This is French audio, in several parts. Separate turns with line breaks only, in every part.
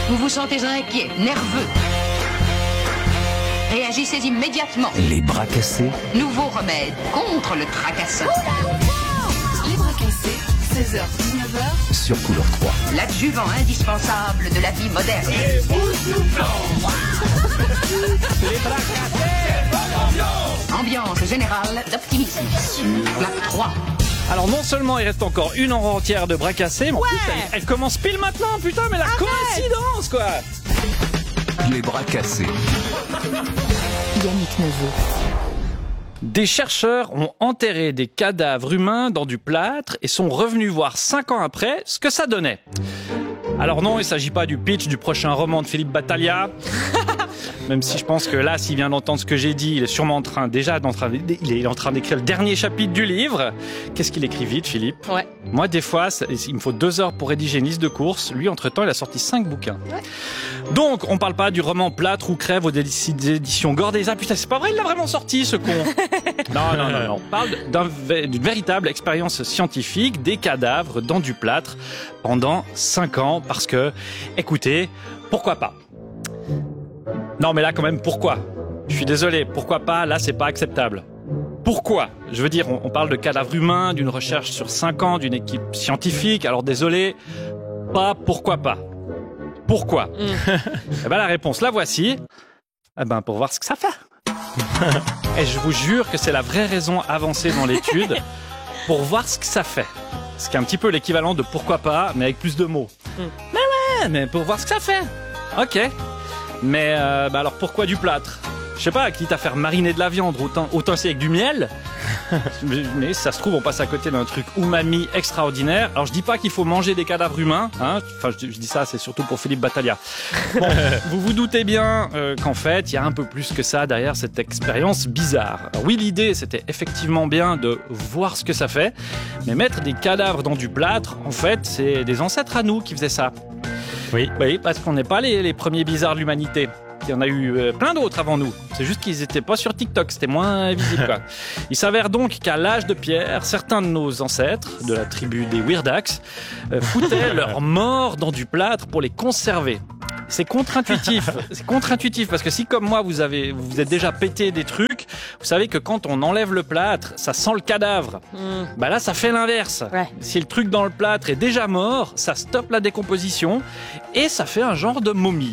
Vous vous sentez inquiet, nerveux. Réagissez immédiatement.
Les bras cassés.
Nouveau remède contre le tracassin.
Les bras cassés, 16h-19h.
Sur Couleur 3.
L'adjuvant indispensable de la vie moderne.
Les bras cassés.
Ambiance générale d'optimisme. Plaque 3.
Alors non seulement il reste encore une heure entière de bras cassés, mais en plus elle commence pile maintenant, putain, mais la coïncidence quoi.
Les bras cassés.
Yannick Neveu.
Des chercheurs ont enterré des cadavres humains dans du plâtre et sont revenus voir 5 ans après ce que ça donnait. Alors non, il ne s'agit pas du pitch du prochain roman de Philippe Battaglia. Même si je pense que là, s'il vient d'entendre ce que j'ai dit, il est sûrement en train d'écrire le dernier chapitre du livre. Qu'est-ce qu'il écrit vite, Philippe ?
Ouais.
Moi, des fois, il me faut 2 heures pour rédiger une liste de courses. Lui, entre-temps, il a sorti 5 bouquins. Ouais. Donc, on parle pas du roman Plâtre ou Crève aux éditions Gordesa. Putain, c'est pas vrai, il l'a vraiment sorti, ce con. Non. On parle d'une véritable expérience scientifique, des cadavres dans du plâtre pendant 5 ans. Parce que, écoutez, pourquoi pas ? Non, mais là, quand même, pourquoi ? Je suis désolé, pourquoi pas ? Là, c'est pas acceptable. Pourquoi ? Je veux dire, on parle de cadavres humains, d'une recherche sur 5 ans, d'une équipe scientifique. Alors, désolé, pas pourquoi pas. Pourquoi ? Eh ben, la réponse, la voici. Eh ben, pour voir ce que ça fait. Et je vous jure que c'est la vraie raison avancée dans l'étude, pour voir ce que ça fait. Ce qui est un petit peu l'équivalent de pourquoi pas, mais avec plus de mots. Mais ouais, mais pour voir ce que ça fait. Ok. Mais alors pourquoi du plâtre ? Je sais pas, quitte à faire mariner de la viande, autant c'est avec du miel. Mais ça se trouve, on passe à côté d'un truc umami extraordinaire. Alors je dis pas qu'il faut manger des cadavres humains, hein. Enfin je dis ça, c'est surtout pour Philippe Battaglia. Bon, vous vous doutez bien qu'en fait, il y a un peu plus que ça derrière cette expérience bizarre. Alors oui, l'idée, c'était effectivement bien de voir ce que ça fait, mais mettre des cadavres dans du plâtre, en fait, c'est des ancêtres à nous qui faisaient ça. Oui, parce qu'on n'est pas les premiers bizarres de l'humanité. Il y en a eu plein d'autres avant nous. C'est juste qu'ils n'étaient pas sur TikTok, c'était moins visible, quoi. Il s'avère donc qu'à l'âge de pierre, certains de nos ancêtres, de la tribu des Weirdax, foutaient leurs morts dans du plâtre pour les conserver. C'est contre-intuitif. C'est contre-intuitif parce que si, comme moi, vous êtes déjà pété des trucs, vous savez que quand on enlève le plâtre, ça sent le cadavre. Bah là, ça fait l'inverse. Ouais. Si le truc dans le plâtre est déjà mort, ça stoppe la décomposition et ça fait un genre de momie.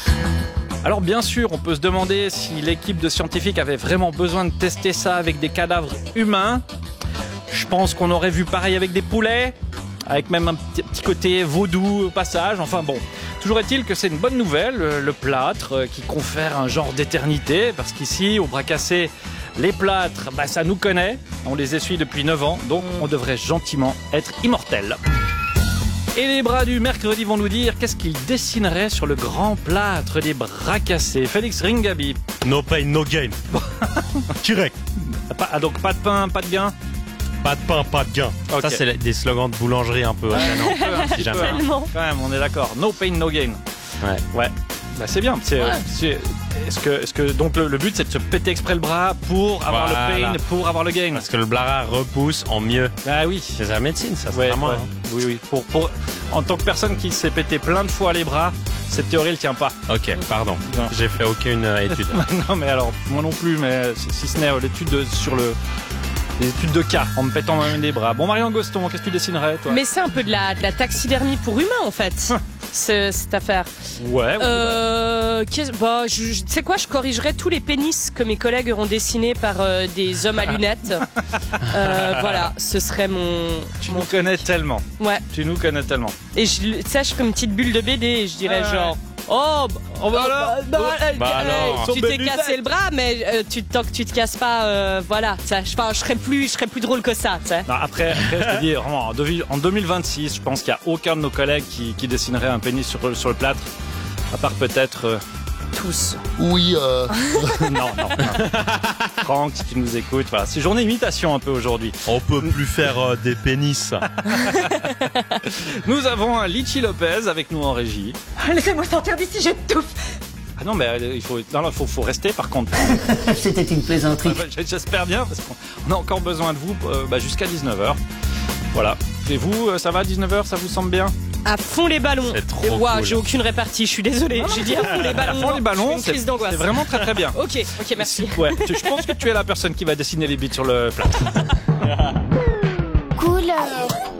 Alors bien sûr, on peut se demander si l'équipe de scientifiques avait vraiment besoin de tester ça avec des cadavres humains. Je pense qu'on aurait vu pareil avec des poulets, avec même un petit côté vaudou au passage. Enfin bon, toujours est-il que c'est une bonne nouvelle, le plâtre qui confère un genre d'éternité, parce qu'ici, au bras cassé, les plâtres, ça nous connaît, on les essuie depuis 9 ans, donc on devrait gentiment être immortels. Et les bras du mercredi vont nous dire qu'est-ce qu'ils dessineraient sur le grand plâtre des bras cassés. Félix Ringaby.
No pain, no gain. Direct.
Donc pas de pain, pas de gain.
Pas de pain, pas de gain. Okay. Ça, c'est des slogans de boulangerie un peu. Si jamais.
Quand même, on est d'accord. No pain, no gain. Ouais. Bah, c'est bien. Est-ce que donc le but c'est de se péter exprès le bras pour avoir le pain, pour avoir le gain.
Parce que le bras repousse en mieux.
Ah oui.
C'est la médecine, ça. C'est vraiment.
Oui. En tant que personne qui s'est pété plein de fois les bras, cette théorie ne tient pas.
Ok, pardon. Non. J'ai fait aucune étude.
Non, mais alors moi non plus. Mais si ce n'est l'étude sur les études de cas, en me pétant moi-même les bras. Bon, Marion Goston, qu'est-ce que tu dessinerais, toi ?
Mais c'est un peu de la taxidermie pour humains, en fait, cette affaire.
Ouais.
Tu sais quoi, je corrigerais tous les pénis que mes collègues auront dessinés par des hommes à lunettes. Voilà, ce serait mon...
Tu nous connais tellement.
Ouais.
Tu nous connais tellement.
Et je ferais une petite bulle de BD et je dirais genre... tu t'es cassé le bras, mais tant que tu te casses pas, voilà. Je serais plus drôle que ça.
Non, après, je te dis, vraiment, en 2026, je pense qu'il n'y a aucun de nos collègues qui dessinerait un pénis sur le plâtre, à part peut-être...
tous.
Oui.
Non. Franck, si tu nous écoutes, voilà. C'est journée imitation un peu aujourd'hui.
On peut plus faire des pénis.
Nous avons un Litchi Lopez avec nous en régie.
Laissez-moi sortir d'ici, j'étouffe.
Ah non, mais il faut rester par contre.
C'était une plaisanterie.
J'espère bien parce qu'on a encore besoin de vous jusqu'à 19h. Voilà. Et vous, ça va, 19h, ça vous semble bien ?
À fond les ballons.
C'est trop
Et waouh,
cool.
j'ai aucune répartie, je suis désolée. J'ai dit à fond les ballons.
À fond les ballons,
Je fais une crise d'angoisse.
c'est vraiment très très bien.
Ok, merci.
Ouais, je pense que tu es la personne qui va dessiner les bits sur le plat.
Couleur.